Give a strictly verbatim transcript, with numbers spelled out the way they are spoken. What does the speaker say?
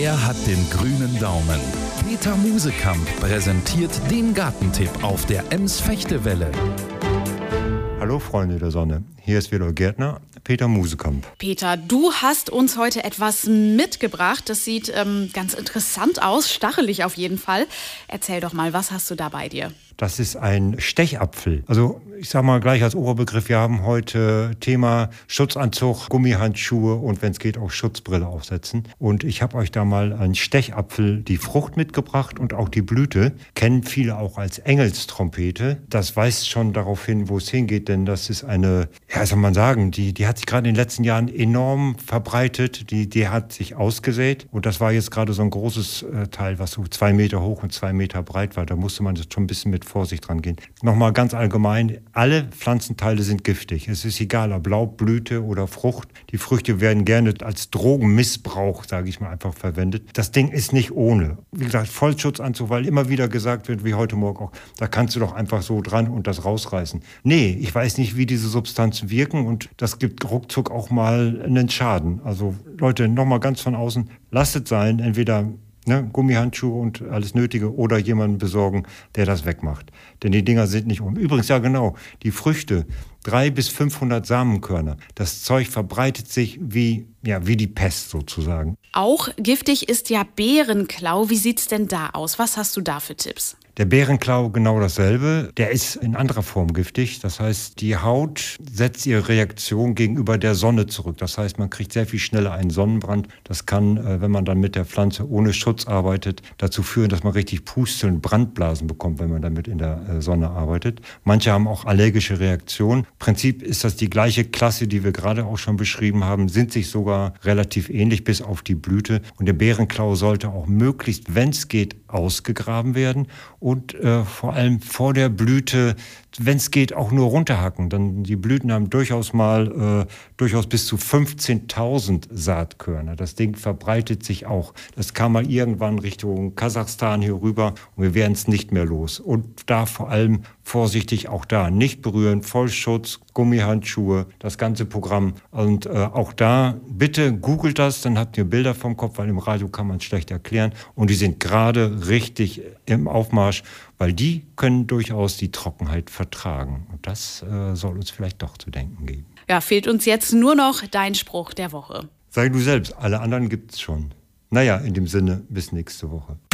Er hat den grünen Daumen. Peter Musekamp präsentiert den Gartentipp auf der Ems-Fechtewelle. Hallo Freunde der Sonne, hier ist wieder Gärtner Peter Musekamp. Peter, du hast uns heute etwas mitgebracht. Das sieht ähm, ganz interessant aus, stachelig auf jeden Fall. Erzähl doch mal, was hast du da bei dir? Das ist ein Stechapfel. Also ich sage mal gleich als Oberbegriff, wir haben heute Thema Schutzanzug, Gummihandschuhe und wenn es geht auch Schutzbrille aufsetzen. Und ich habe euch da mal einen Stechapfel, die Frucht mitgebracht und auch die Blüte. Kennen viele auch als Engelstrompete. Das weist schon darauf hin, wo es hingeht, denn das ist eine, ja soll man sagen, die, die hat sich gerade in den letzten Jahren enorm verbreitet. Die, die hat sich ausgesät und das war jetzt gerade so ein großes äh, Teil, was so zwei Meter hoch und zwei Meter breit war. Da musste man jetzt schon ein bisschen mit Vorsicht dran gehen. Nochmal ganz allgemein, alle Pflanzenteile sind giftig. Es ist egal, ob Laub, Blüte oder Frucht. Die Früchte werden gerne als Drogenmissbrauch, sage ich mal, einfach verwendet. Das Ding ist nicht ohne. Wie gesagt, Vollschutzanzug, weil immer wieder gesagt wird, wie heute Morgen auch, da kannst du doch einfach so dran und das rausreißen. Nee, ich weiß nicht, wie diese Substanzen wirken und das gibt ruckzuck auch mal einen Schaden. Also Leute, nochmal ganz von außen, lasst es sein, entweder Ne, Gummihandschuhe und alles Nötige oder jemanden besorgen, der das wegmacht. Denn die Dinger sind nicht um. Übrigens, ja genau, die Früchte, drei bis fünfhundert Samenkörner. Das Zeug verbreitet sich wie, ja, wie die Pest sozusagen. Auch giftig ist ja Bärenklau. Wie sieht's denn da aus? Was hast du da für Tipps? Der Bärenklau genau dasselbe. Der ist in anderer Form giftig. Das heißt, die Haut setzt ihre Reaktion gegenüber der Sonne zurück. Das heißt, man kriegt sehr viel schneller einen Sonnenbrand. Das kann, wenn man dann mit der Pflanze ohne Schutz arbeitet, dazu führen, dass man richtig Pusteln, Brandblasen bekommt, wenn man damit in der Sonne arbeitet. Manche haben auch allergische Reaktionen. Im Prinzip ist das die gleiche Klasse, die wir gerade auch schon beschrieben haben, sind sich sogar relativ ähnlich bis auf die Blüte. Und der Bärenklau sollte auch möglichst, wenn es geht, ausgegraben werden und äh, vor allem vor der Blüte, wenn es geht, auch nur runterhacken. Dann die Blüten haben durchaus mal äh, durchaus bis zu fünfzehntausend Saatkörner. Das Ding verbreitet sich auch. Das kam mal irgendwann Richtung Kasachstan hier rüber und wir werden es nicht mehr los. Und da vor allem vorsichtig auch da. Nicht berühren, Vollschutz, Gummihandschuhe, das ganze Programm. Und äh, auch da, bitte googelt das, dann habt ihr Bilder vom Kopf, weil im Radio kann man es schlecht erklären. Und die sind gerade richtig im Aufmarsch, weil die können durchaus die Trockenheit vertragen. Und das äh, soll uns vielleicht doch zu denken geben. Ja, fehlt uns jetzt nur noch dein Spruch der Woche. Sag du selbst, alle anderen gibt's schon. Naja, in dem Sinne, bis nächste Woche.